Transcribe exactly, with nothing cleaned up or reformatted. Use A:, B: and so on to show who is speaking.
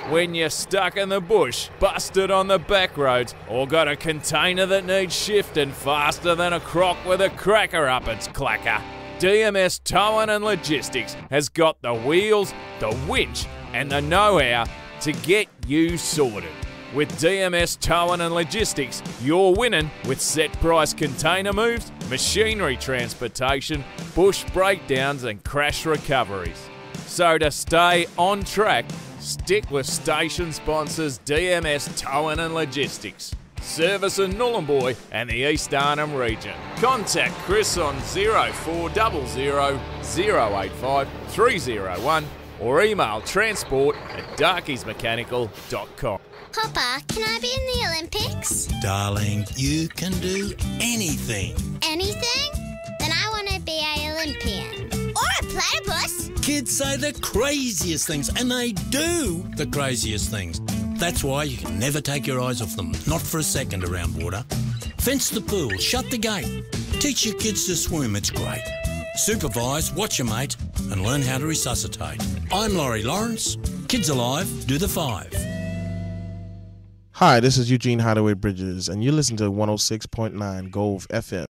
A: when you're stuck in the bush, busted on the back roads, or got a container that needs shifting faster than a croc with a cracker up its clacker, D M S Towing and Logistics has got the wheels, the winch and the know-how to get you sorted. With D M S Towing and Logistics, you're winning with set price container moves, machinery transportation, bush breakdowns and crash recoveries. So to stay on track, stick with station sponsors D M S Towing and Logistics. Service in Nhulunbuy and the East Arnhem region. Contact Chris on zero four zero zero, zero eight five, three zero one or email transport at darkies mechanical dot com.
B: Papa, can I be in the Olympics?
C: Darling, you can do anything.
B: Anything? Then I want to be an Olympian. Or a platypus.
C: Kids say the craziest things, and they do the craziest things. That's why you can never take your eyes off them, not for a second around water. Fence the pool, shut the gate. Teach your kids to swim, it's great. Supervise, watch your mate, and learn how to resuscitate. I'm Laurie Lawrence. Kids Alive, do the five.
D: Hi, this is Eugene Hideaway Bridges, and you listen to one oh six point nine Gove F M.